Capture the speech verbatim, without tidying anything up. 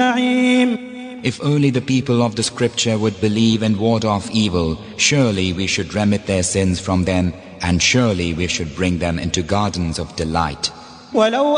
النعيم. If only the people of the scripture would believe and ward off evil, surely we should remit their sins from them, and surely we should bring them into gardens of delight. ولو